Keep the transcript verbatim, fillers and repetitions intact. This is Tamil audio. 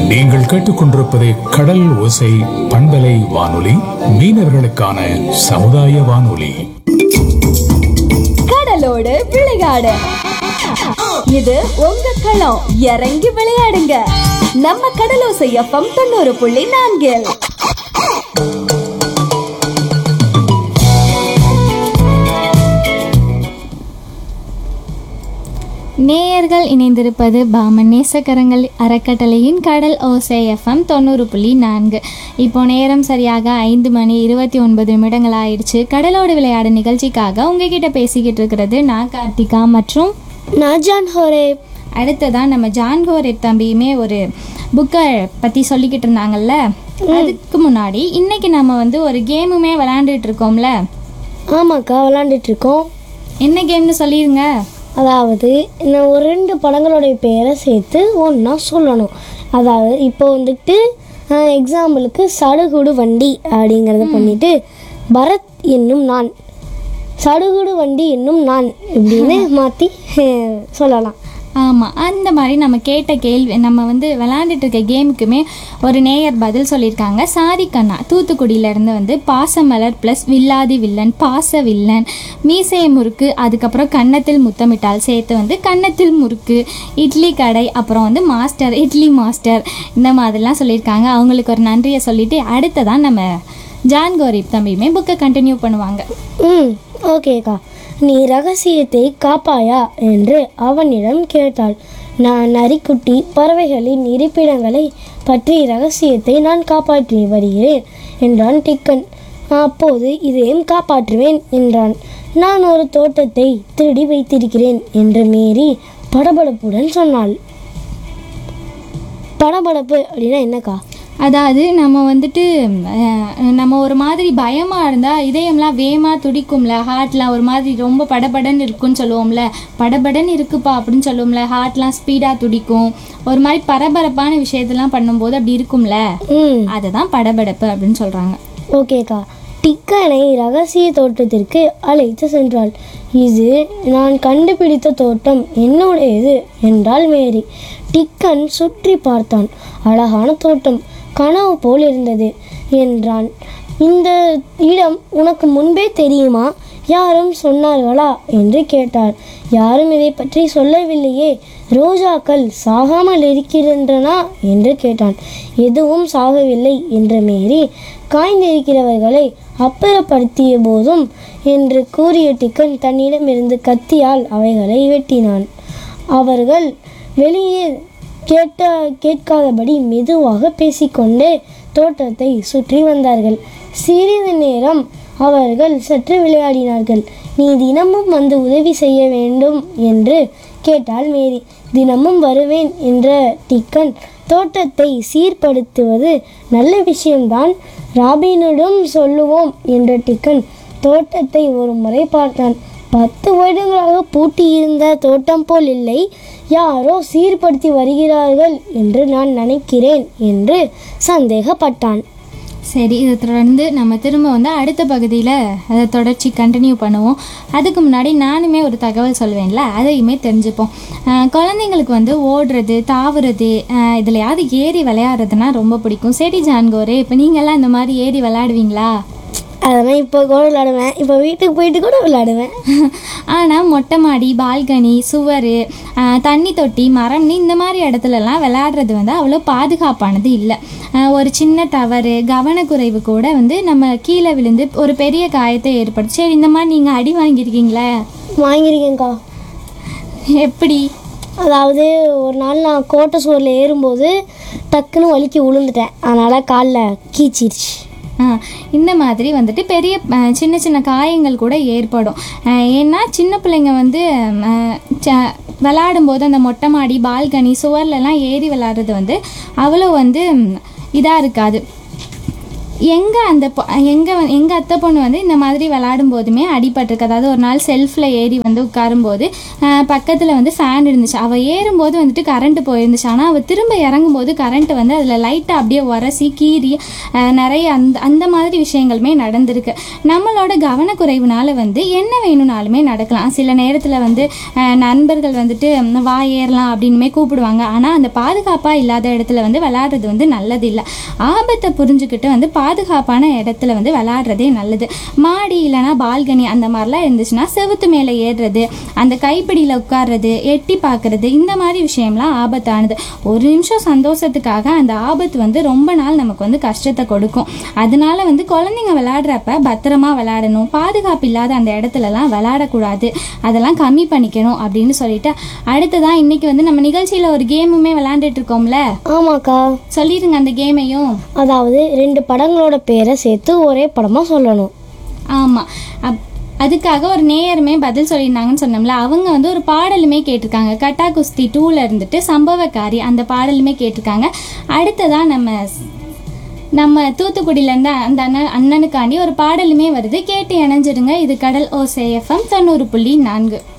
நீங்கள் கேட்டுக்கொண்டிருப்பது கடல் ஓசை பண்பலை வானொலி, மீனவர்களுக்கான சமுதாய வானொலி. கடலோடு விளையாடு, இது உங்க களம். இறங்கி விளையாடுங்க, நம்ம கடலோசை எஃப்எம் தொண்ணூறு புள்ளி நான்கில். நேயர்கள் இணைந்திருப்பது பாமன் நேசக்கரங்கள் அறக்கட்டளையின் கடல் ஓசை எஃப்எம் தொண்ணூறு புள்ளி நான்கு. இப்போ நேரம் சரியாக ஐந்து மணி இருபத்தி ஒன்பது நிமிடங்கள் ஆயிடுச்சு. கடலோடு விளையாடு நிகழ்ச்சிக்காக உங்ககிட்ட பேசிக்கிட்டு இருக்கிறது நான் கார்த்திகா மற்றும் நான் ஜான் ஹோரேப். அடுத்ததான் நம்ம ஜான் ஹோரேப் தம்பியுமே ஒரு புக்கை பற்றி சொல்லிக்கிட்டு இருந்தாங்கல்ல. அதுக்கு முன்னாடி இன்னைக்கு நம்ம வந்து ஒரு கேமுமே விளையாண்டுட்டு இருக்கோம்ல. ஆமாக்கா, விளாண்டுட்டு இருக்கோம். என்ன கேம்னு சொல்லிடுங்க. அதாவது நான் ஒரு ரெண்டு படங்களுடைய பேரை சேர்த்து ஒன்றா சொல்லணும். அதாவது இப்போ வந்துட்டு எக்ஸாம்பிளுக்கு சடுகுடு வண்டி அப்படிங்கிறத பண்ணிட்டு பரத் என்னும் நான், சடுகுடு வண்டி என்னும் நான் இப்படின்னு மாற்றி சொல்லலாம். ஆமாம், அந்த மாதிரி நம்ம கேட்ட கேள்வி, நம்ம வந்து விளாண்டுட்டு இருக்க கேமுக்குமே ஒரு நேயர் பதில் சொல்லியிருக்காங்க. சாதிக்கண்ணா தூத்துக்குடியிலேருந்து வந்து பாசமலர் ப்ளஸ் வில்லாதி வில்லன், பாச வில்லன், மீசை முறுக்கு, அதுக்கப்புறம் கன்னத்தில் முத்தமிட்டால் சேர்த்து வந்து கன்னத்தில் முறுக்கு, இட்லி கடை, அப்புறம் வந்து மாஸ்டர் இட்லி மாஸ்டர், இந்த மாதிரிலாம் சொல்லியிருக்காங்க. அவங்களுக்கு ஒரு நன்றியை சொல்லிட்டு அடுத்ததான் நம்ம ஜான் கோரிப் தம்பியுமே புக்கை கண்டினியூ பண்ணுவாங்க. ம் ஓகேக்கா. நீ ரகசியத்தை காப்பாயா என்று அவனிடம் கேட்டாள். நான் நரிக்குட்டி பறவைகளின் இருப்பிடங்களை பற்றி ரகசியத்தை நான் காப்பாற்றி வருகிறேன் என்றான் டிக்கன். அப்போது இதையும் காப்பாற்றுவேன் என்றான். நான் ஒரு தோட்டத்தை திருடி வைத்திருக்கிறேன் என்று மேரி படபடப்புடன் சொன்னாள். படபடப்பு அப்படின்னா என்னக்கா? அதாவது நம்ம வந்துட்டு நம்ம ஒரு மாதிரி பயமாக இருந்தால் இதயம்லாம் வேகமாக துடிக்கும்ல, ஹார்ட்லாம் ஒரு மாதிரி ரொம்ப படபடன்னு இருக்குன்னு சொல்லுவோம்ல. படபடன்னு இருக்குப்பா அப்படின்னு சொல்லுவோம்ல, ஹார்ட்லாம் ஸ்பீடாக துடிக்கும், ஒரு மாதிரி பரபரப்பான விஷயத்தெல்லாம் பண்ணும்போது அப்படி இருக்கும்ல, அதுதான் படபடப்பு அப்படின்னு சொல்கிறாங்க. ஓகேக்கா. டிக்கனை ரகசிய தோட்டத்திற்கு அழைத்து சென்றாள். இது நான் கண்டுபிடித்த தோட்டம், என்னுடையது என்றாள் மேரி. டிக்கன் சுற்றி பார்த்தான். அழகான தோட்டம், கனவு போல் இருந்தது என்றான். இந்த இடம் உனக்கு முன்பே தெரியுமா? யாரும் சொன்னார்களா என்று கேட்டார். யாரும் இதை பற்றி சொல்லவில்லையே. ரோஜாக்கள் சாகாமல் இருக்கின்றனா என்று கேட்டான். எதுவும் சாகவில்லை என்ற மேரி காய்ந்திருக்கிறவர்களை அப்புறப்படுத்திய போதும் என்று கூறிய டிக்கன் தன்னிடமிருந்து கத்தியால் அவைகளை வெட்டினான். அவர்கள் வெளியே கேட்ட கேட்காதபடி மெதுவாக பேசிக்கொண்டே தோட்டத்தை சுற்றி வந்தார்கள். சிறிது நேரம் அவர்கள் சற்று விளையாடினார்கள். நீ தினமும் வந்து உதவி செய்ய வேண்டும் என்று கேட்டாள் மேரி. தினமும் வருவேன் என்ற டிக்கன் தோட்டத்தை சீர்படுத்துவது நல்ல விஷயம்தான், ராபினிடம் சொல்லுவோம் என்ற டிக்கன் தோட்டத்தை ஒரு முறை பார்த்தான். பத்து வருடங்களாக பூட்டியிருந்த தோட்டம் போல் இல்லை, யாரோ சீர்படுத்தி வருகிறார்கள் என்று நான் நினைக்கிறேன் என்று சந்தேகப்பட்டான். சரி, இதை தொடர்ந்து நம்ம திரும்ப வந்து அடுத்த பகுதியில் அதை தொடர்ச்சி கண்டினியூ பண்ணுவோம். அதுக்கு முன்னாடி நானுமே ஒரு தகவல் சொல்வேன்ல, அதையுமே தெரிஞ்சுப்போம். குழந்தைங்களுக்கு வந்து ஓடுறது, தாவுறது, இதுலையாவது ஏறி விளையாடுறதுனா ரொம்ப பிடிக்கும். சரி ஜான்கோரே, இப்போ நீங்கள்லாம் இந்த மாதிரி ஏறி விளையாடுவீங்களா? அதெல்லாம் இப்போ கூட விளையாடுவேன், இப்போ வீட்டுக்கு போயிட்டு கூட விளையாடுவேன். ஆனால் மொட்டை மாடி, பால்கனி, சுவர், தண்ணி தொட்டி, மரம்னு இந்த மாதிரி இடத்துலலாம் விளையாடுறது வந்து அவ்வளோ பாதுகாப்பானது இல்லை. ஒரு சின்ன தவறு, கவனக்குறைவு கூட வந்து நம்ம கீழே விழுந்து ஒரு பெரிய காயத்தை ஏற்படும். சரி, இந்த மாதிரி நீங்கள் அடி வாங்கியிருக்கீங்களா? வாங்கியிருக்கேங்க்கா. எப்படி? அதாவது ஒரு நாள் நான் கோட்டை சுவரில் ஏறும்போது டக்குன்னு வலிக்கு விழுந்துட்டேன், அதனால் காலில் கீச்சிருச்சு. இந்த மாதிரி வந்துட்டு பெரிய சின்ன சின்ன காயங்கள் கூட ஏற்படும். ஏன்னா சின்ன பிள்ளைங்க வந்து விளையாடும்போது அந்த மொட்டை மாடி, பால்கனி, சுவர்லலாம் ஏறி விளையாடுறது வந்து அவ்வளோ வந்து இதாக இருக்காது. எங்கள் அந்த பொ எங்கள் எங்கள் அத்தை பொண்ணு வந்து இந்த மாதிரி விளையாடும் போதுமே அடிபட்டிருக்கு. அதாவது ஒரு நாள் செல்ஃபில் ஏறி வந்து உட்காரும்போது பக்கத்தில் வந்து ஃபேன் இருந்துச்சு. அவள் ஏறும்போது வந்துட்டு கரண்ட்டு போயிருந்துச்சு. ஆனால் அவள் திரும்ப இறங்கும்போது கரண்ட்டு வந்து அதில் லைட்டாக அப்படியே உரசி கீறி நிறைய அந்த அந்த மாதிரி விஷயங்களுமே நடந்திருக்கு. நம்மளோட கவனக்குறைவுனால வந்து என்ன வேணும்னாலுமே நடக்கலாம். சில நேரத்தில் வந்து நண்பர்கள் வந்துட்டு வா ஏறலாம் அப்படின்னுமே கூப்பிடுவாங்க. ஆனால் அந்த பாதுகாப்பாக இல்லாத இடத்துல வந்து விளையாடுறது வந்து நல்லது இல்லை. ஆபத்தை புரிஞ்சுக்கிட்டு வந்து பாதுகாப்பான இடத்துல வந்து விளையாடுறதே நல்லது. மாடி இல்லைனா பால்கனி அந்த மாதிரிலாம் இருந்துச்சுன்னா செவுத்து மேலே ஏறுறது, அந்த கைப்பிடியில் உட்கார்றது, எட்டி பார்க்கறது, இந்த மாதிரி விஷயம்லாம் ஆபத்தானது. ஒரு நிமிஷம் சந்தோஷத்துக்காக அந்த ஆபத்து வந்து ரொம்ப நாள் நமக்கு வந்து கஷ்டத்தை கொடுக்கும். அதனால வந்து குழந்தைங்க விளையாடுறப்ப பத்திரமா விளையாடணும். பாதுகாப்பு இல்லாத அந்த இடத்துலலாம் விளையாடக்கூடாது. அதெல்லாம் கம்மி பண்ணிக்கணும் அப்படின்னு சொல்லிட்டு அடுத்ததான் இன்னைக்கு வந்து நம்ம நிகழ்ச்சியில் ஒரு கேமுமே விளையாண்டுட்டு இருக்கோம்ல. ஆமாக்கா, சொல்லிடுங்க அந்த கேமையும். அதாவது ரெண்டு படங்களோட பேரை சேர்த்து ஒரே படமாக சொல்லணும். ஆமாம், அப் அதுக்காக ஒரு நேயருமே பதில் சொல்லியிருந்தாங்கன்னு சொன்னோம்ல. அவங்க வந்து ஒரு பாடலுமே கேட்டிருக்காங்க. கட்டா குஸ்தி டூவில் இருந்துட்டு சம்பவக்காரி அந்த பாடலுமே கேட்டிருக்காங்க. அடுத்ததான் நம்ம நம்ம தூத்துக்குடியிலேருந்து அந்த அண்ணன் அண்ணனுக்காண்டி ஒரு பாடலுமே வருது. கேட்டு இணைஞ்சிருங்க. இது கடல் ஓசை எஃப்எம் தொண்ணூறு புள்ளி நான்கு.